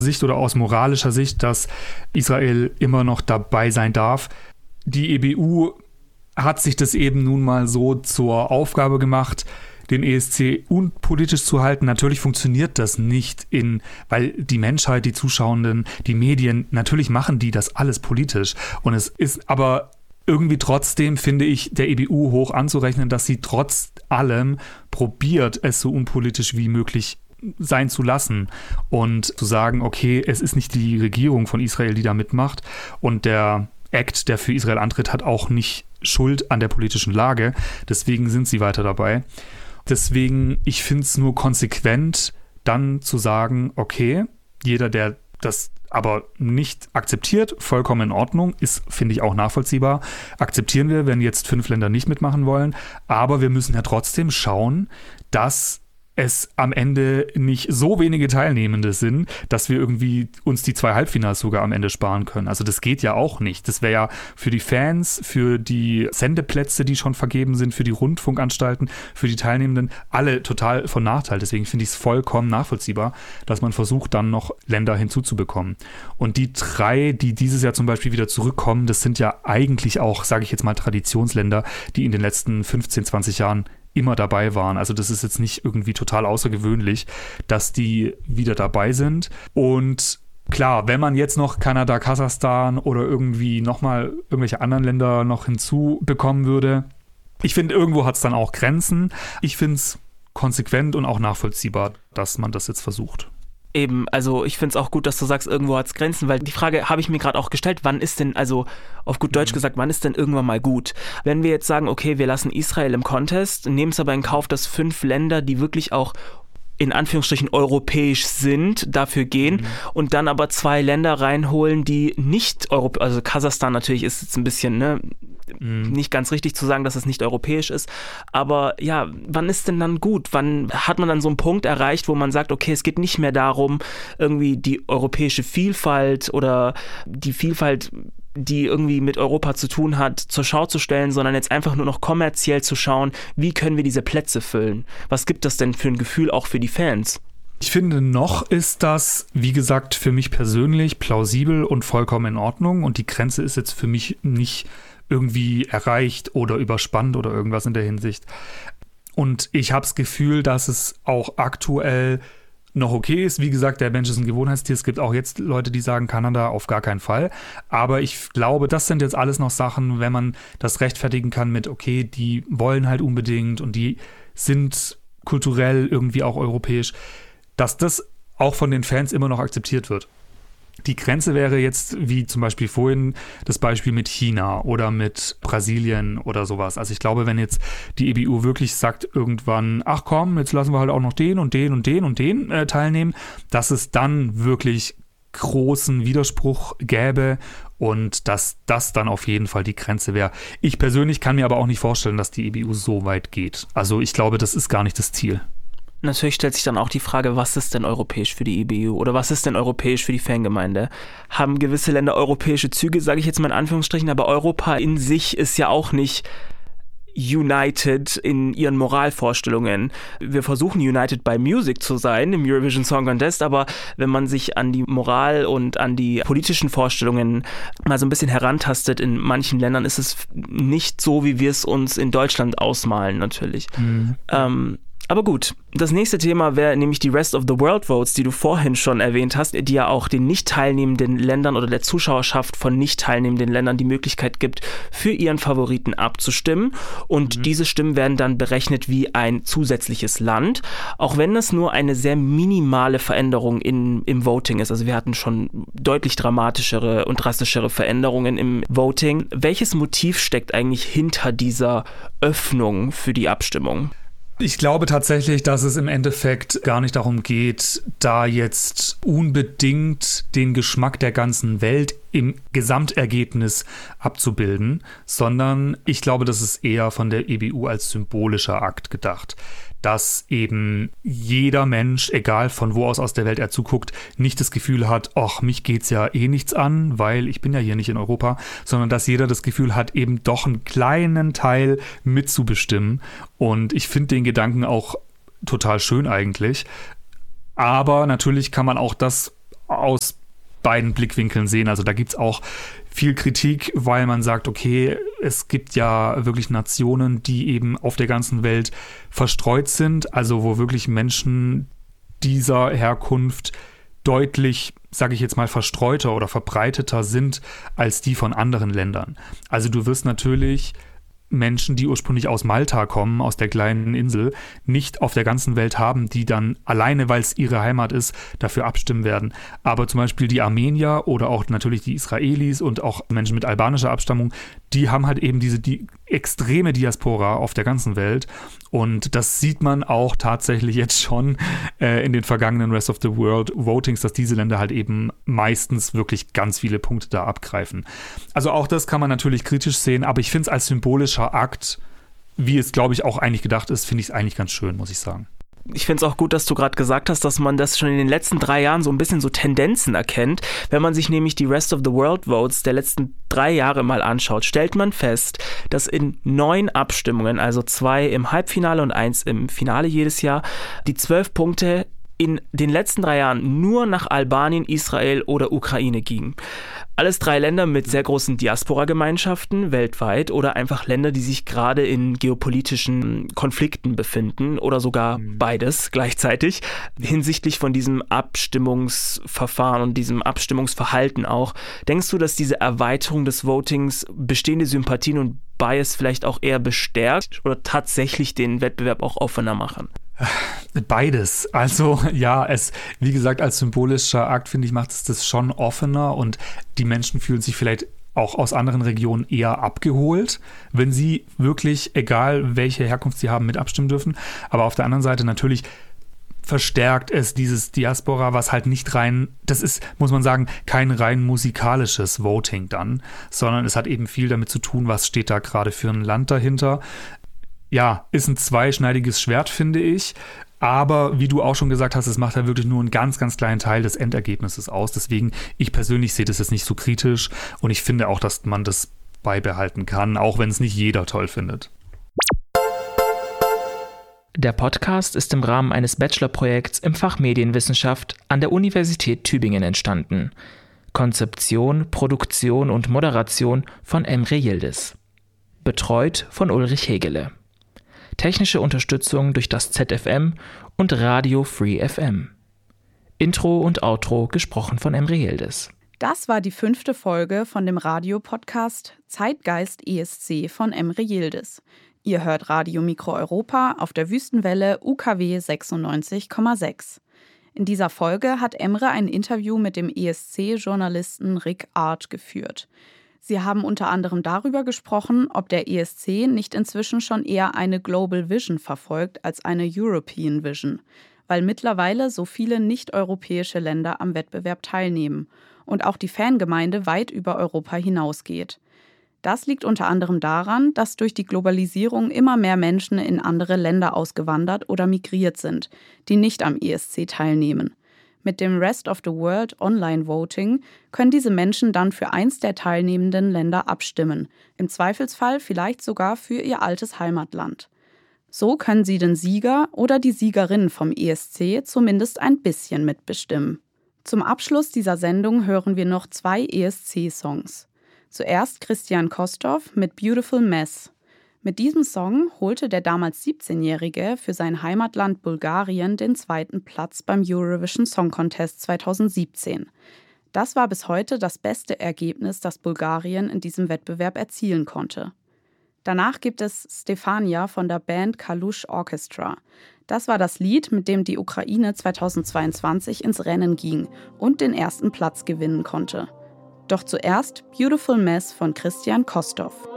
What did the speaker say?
Sicht oder aus moralischer Sicht, dass Israel immer noch dabei sein darf. Die EBU hat sich das eben nun mal so zur Aufgabe gemacht, den ESC unpolitisch zu halten. Natürlich funktioniert das nicht, weil die Menschheit, die Zuschauenden, die Medien, natürlich machen die das alles politisch. Und es ist aber irgendwie trotzdem, finde ich, der EBU hoch anzurechnen, dass sie trotz allem probiert, es so unpolitisch wie möglich sein zu lassen und zu sagen, okay, es ist nicht die Regierung von Israel, die da mitmacht, und der Act, der für Israel antritt, hat auch nicht Schuld an der politischen Lage, deswegen sind sie weiter dabei. Deswegen, ich finde es nur konsequent, dann zu sagen, okay, jeder, der das aber nicht akzeptiert, vollkommen in Ordnung, ist, finde ich, auch nachvollziehbar. Akzeptieren wir, wenn jetzt 5 Länder nicht mitmachen wollen, aber wir müssen ja trotzdem schauen, dass es am Ende nicht so wenige Teilnehmende sind, dass wir irgendwie uns die 2 Halbfinals sogar am Ende sparen können. Also das geht ja auch nicht. Das wäre ja für die Fans, für die Sendeplätze, die schon vergeben sind, für die Rundfunkanstalten, für die Teilnehmenden, alle total von Nachteil. Deswegen finde ich es vollkommen nachvollziehbar, dass man versucht, dann noch Länder hinzuzubekommen. Und die 3, die dieses Jahr zum Beispiel wieder zurückkommen, das sind ja eigentlich auch, sage ich jetzt mal, Traditionsländer, die in den letzten 15, 20 Jahren immer dabei waren. Also das ist jetzt nicht irgendwie total außergewöhnlich, dass die wieder dabei sind. Und klar, wenn man jetzt noch Kanada, Kasachstan oder irgendwie nochmal irgendwelche anderen Länder noch hinzubekommen würde, ich finde, irgendwo hat es dann auch Grenzen. Ich finde es konsequent und auch nachvollziehbar, dass man das jetzt versucht. Eben, also ich finde es auch gut, dass du sagst, irgendwo hat es Grenzen, weil die Frage habe ich mir gerade auch gestellt, wann ist denn, also auf gut Deutsch gesagt, wann ist denn irgendwann mal gut? Wenn wir jetzt sagen, okay, wir lassen Israel im Contest, nehmen es aber in Kauf, dass 5 Länder, die wirklich auch in Anführungsstrichen europäisch sind, dafür gehen und dann aber 2 Länder reinholen, die nicht europäisch, also Kasachstan natürlich ist jetzt ein bisschen, nicht ganz richtig zu sagen, dass es nicht europäisch ist, aber ja, wann ist denn dann gut? Wann hat man dann so einen Punkt erreicht, wo man sagt, okay, es geht nicht mehr darum, irgendwie die europäische Vielfalt oder die Vielfalt, die irgendwie mit Europa zu tun hat, zur Schau zu stellen, sondern jetzt einfach nur noch kommerziell zu schauen, wie können wir diese Plätze füllen? Was gibt das denn für ein Gefühl auch für die Fans? Ich finde, noch ist das, wie gesagt, für mich persönlich plausibel und vollkommen in Ordnung, und die Grenze ist jetzt für mich nicht irgendwie erreicht oder überspannt oder irgendwas in der Hinsicht. Und ich habe das Gefühl, dass es auch aktuell noch okay ist. Wie gesagt, der Mensch ist ein Gewohnheitstier. Es gibt auch jetzt Leute, die sagen, Kanada auf gar keinen Fall. Aber ich glaube, das sind jetzt alles noch Sachen, wenn man das rechtfertigen kann mit, okay, die wollen halt unbedingt und die sind kulturell irgendwie auch europäisch, dass das auch von den Fans immer noch akzeptiert wird. Die Grenze wäre jetzt, wie zum Beispiel vorhin, das Beispiel mit China oder mit Brasilien oder sowas. Also ich glaube, wenn jetzt die EBU wirklich sagt irgendwann, ach komm, jetzt lassen wir halt auch noch den und den und den und den teilnehmen, dass es dann wirklich großen Widerspruch gäbe und dass das dann auf jeden Fall die Grenze wäre. Ich persönlich kann mir aber auch nicht vorstellen, dass die EBU so weit geht. Also ich glaube, das ist gar nicht das Ziel. Natürlich stellt sich dann auch die Frage, was ist denn europäisch für die EBU oder was ist denn europäisch für die Fangemeinde? Haben gewisse Länder europäische Züge, sage ich jetzt mal in Anführungsstrichen, aber Europa in sich ist ja auch nicht united in ihren Moralvorstellungen. Wir versuchen united by music zu sein im Eurovision Song Contest, aber wenn man sich an die Moral und an die politischen Vorstellungen mal so ein bisschen herantastet in manchen Ländern, ist es nicht so, wie wir es uns in Deutschland ausmalen natürlich. Aber gut, das nächste Thema wäre nämlich die Rest of the World Votes, die du vorhin schon erwähnt hast, die ja auch den nicht teilnehmenden Ländern oder der Zuschauerschaft von nicht teilnehmenden Ländern die Möglichkeit gibt, für ihren Favoriten abzustimmen. Und diese Stimmen werden dann berechnet wie ein zusätzliches Land, auch wenn es nur eine sehr minimale Veränderung im Voting ist. Also wir hatten schon deutlich dramatischere und drastischere Veränderungen im Voting. Welches Motiv steckt eigentlich hinter dieser Öffnung für die Abstimmung? Ich glaube tatsächlich, dass es im Endeffekt gar nicht darum geht, da jetzt unbedingt den Geschmack der ganzen Welt im Gesamtergebnis abzubilden, sondern ich glaube, das ist eher von der EBU als symbolischer Akt gedacht, dass eben jeder Mensch, egal von wo aus der Welt er zuguckt, nicht das Gefühl hat, ach, mich geht's ja eh nichts an, weil ich bin ja hier nicht in Europa, sondern dass jeder das Gefühl hat, eben doch einen kleinen Teil mitzubestimmen. Und ich finde den Gedanken auch total schön eigentlich. Aber natürlich kann man auch das aus beiden Blickwinkeln sehen. Also da gibt es auch viel Kritik, weil man sagt, okay, es gibt ja wirklich Nationen, die eben auf der ganzen Welt verstreut sind, also wo wirklich Menschen dieser Herkunft deutlich, sage ich jetzt mal, verstreuter oder verbreiteter sind als die von anderen Ländern. Also du wirst natürlich Menschen, die ursprünglich aus Malta kommen, aus der kleinen Insel, nicht auf der ganzen Welt haben, die dann alleine, weil es ihre Heimat ist, dafür abstimmen werden. Aber zum Beispiel die Armenier oder auch natürlich die Israelis und auch Menschen mit albanischer Abstammung, die haben halt eben die extreme Diaspora auf der ganzen Welt. Und das sieht man auch tatsächlich jetzt schon in den vergangenen Rest of the World Votings, dass diese Länder halt eben meistens wirklich ganz viele Punkte da abgreifen. Also auch das kann man natürlich kritisch sehen, aber ich finde es als symbolischer Akt, wie es, glaube ich, auch eigentlich gedacht ist, finde ich es eigentlich ganz schön, muss ich sagen. Ich finde es auch gut, dass du gerade gesagt hast, dass man das schon in den letzten 3 Jahren so ein bisschen so Tendenzen erkennt. Wenn man sich nämlich die Rest of the World Votes der letzten 3 Jahre mal anschaut, stellt man fest, dass in 9 Abstimmungen, also 2 im Halbfinale und 1 im Finale jedes Jahr, die 12 Punkte in den letzten 3 Jahren nur nach Albanien, Israel oder Ukraine gingen. Alles 3 Länder mit sehr großen Diaspora-Gemeinschaften weltweit oder einfach Länder, die sich gerade in geopolitischen Konflikten befinden oder sogar beides gleichzeitig hinsichtlich von diesem Abstimmungsverfahren und diesem Abstimmungsverhalten auch. Denkst du, dass diese Erweiterung des Votings bestehende Sympathien und Bias vielleicht auch eher bestärkt oder tatsächlich den Wettbewerb auch offener machen? Beides. Also ja, wie gesagt, als symbolischer Akt, finde ich, macht es das schon offener und die Menschen fühlen sich vielleicht auch aus anderen Regionen eher abgeholt, wenn sie wirklich, egal welche Herkunft sie haben, mit abstimmen dürfen. Aber auf der anderen Seite natürlich verstärkt es dieses Diaspora, was halt nicht rein, das ist, muss man sagen, kein rein musikalisches Voting dann, sondern es hat eben viel damit zu tun, was steht da gerade für ein Land dahinter. Ja, ist ein zweischneidiges Schwert, finde ich. Aber wie du auch schon gesagt hast, es macht ja wirklich nur einen ganz, ganz kleinen Teil des Endergebnisses aus. Deswegen, ich persönlich sehe das jetzt nicht so kritisch. Und ich finde auch, dass man das beibehalten kann, auch wenn es nicht jeder toll findet. Der Podcast ist im Rahmen eines Bachelorprojekts im Fach Medienwissenschaft an der Universität Tübingen entstanden. Konzeption, Produktion und Moderation von Emre Yildiz. Betreut von Ulrich Hegele. Technische Unterstützung durch das ZFM und Radio Free FM. Intro und Outro gesprochen von Emre Yildiz. Das war die 5. Folge von dem Radiopodcast Zeitgeist ESC von Emre Yildiz. Ihr hört Radio Mikro Europa auf der Wüstenwelle UKW 96,6. In dieser Folge hat Emre ein Interview mit dem ESC-Journalisten Rick Art geführt. Sie haben unter anderem darüber gesprochen, ob der ESC nicht inzwischen schon eher eine Global Vision verfolgt als eine European Vision, weil mittlerweile so viele nicht-europäische Länder am Wettbewerb teilnehmen und auch die Fangemeinde weit über Europa hinausgeht. Das liegt unter anderem daran, dass durch die Globalisierung immer mehr Menschen in andere Länder ausgewandert oder migriert sind, die nicht am ESC teilnehmen. Mit dem Rest of the World Online-Voting können diese Menschen dann für eins der teilnehmenden Länder abstimmen, im Zweifelsfall vielleicht sogar für ihr altes Heimatland. So können sie den Sieger oder die Siegerin vom ESC zumindest ein bisschen mitbestimmen. Zum Abschluss dieser Sendung hören wir noch 2 ESC-Songs. Zuerst Christian Kostov mit Beautiful Mess. Mit diesem Song holte der damals 17-Jährige für sein Heimatland Bulgarien den 2. Platz beim Eurovision Song Contest 2017. Das war bis heute das beste Ergebnis, das Bulgarien in diesem Wettbewerb erzielen konnte. Danach gibt es Stefania von der Band Kalush Orchestra. Das war das Lied, mit dem die Ukraine 2022 ins Rennen ging und den 1. Platz gewinnen konnte. Doch zuerst Beautiful Mess von Christian Kostov.